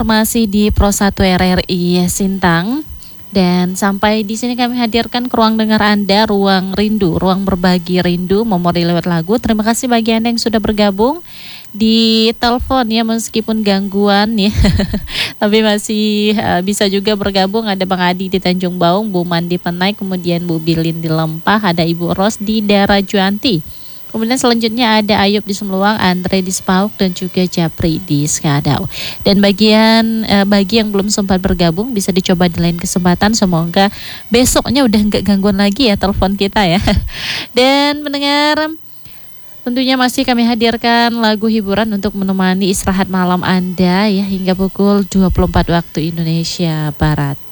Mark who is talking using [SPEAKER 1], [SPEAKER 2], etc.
[SPEAKER 1] Masih di Pro 1 RRI Sintang. Dan sampai di sini kami hadirkan ke ruang dengar Anda, ruang rindu, ruang berbagi rindu, memori lewat lagu. Terima kasih bagi Anda yang sudah bergabung di telepon ya, meskipun gangguan ya. Tapi masih bisa juga bergabung. Ada Bang Adi di Tanjung Baung, Bu Mandi Penai, kemudian Bu Bilin di Lempah, ada Ibu Ros di daerah Juanti. Kemudian selanjutnya ada Ayub di Semluang, Andre di Sepauk, dan juga Japri di Skadau. Dan bagi yang belum sempat bergabung bisa dicoba di lain kesempatan. Semoga besoknya udah nggak gangguan lagi ya telepon kita ya. Dan mendengar, tentunya masih kami hadirkan lagu hiburan untuk menemani istirahat malam Anda ya hingga pukul 24 waktu Indonesia Barat.